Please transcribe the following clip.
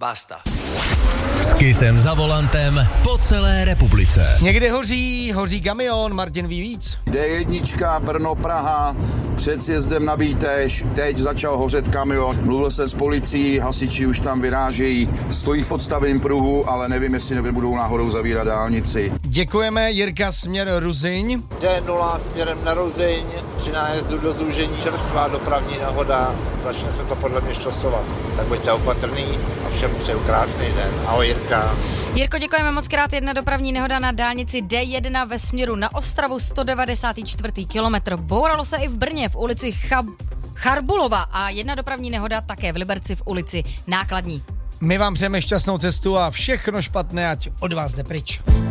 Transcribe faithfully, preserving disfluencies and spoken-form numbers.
Basta. S Kissem za volantem po celé republice. Někde hoří, hoří kamion, Martin ví víc. dé jedna Brno Praha, před sjezdem na Bíteš, teď začal hořet kamion. Mluvil jsem s policií, hasiči už tam vyrážejí, stojí v odstaveném pruhu, ale nevím, jestli nebudou náhodou zavírat dálnici. Děkujeme, Jirka, směr Ruzyň. dé nula směrem na Ruzyň, při nájezdu do zúžení čerstvá dopravní nehoda, začne se to podle mě štosovat. Tak buďte opatrný a všem přeju krásný den. Ahoj Jirka. Jirko, děkujeme moc krát. Jedna dopravní nehoda na dálnici dé jedna ve směru na Ostravu, sto devadesát čtyři kilometr. Bouralo se i v Brně v ulici Chab... Charbulova a jedna dopravní nehoda také v Liberci v ulici Nákladní. My vám přejeme šťastnou cestu a všechno špatné, ať od vás jde pryč.